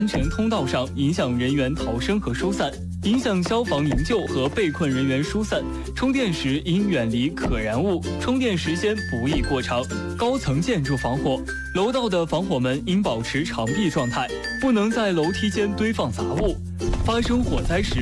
安全通道上影响人员逃生和疏散，影响消防营救和被困人员疏散。充电时应远离可燃物，充电时间不宜过长。高层建筑防火，楼道的防火门应保持长闭状态，不能在楼梯间堆放杂物。发生火灾时，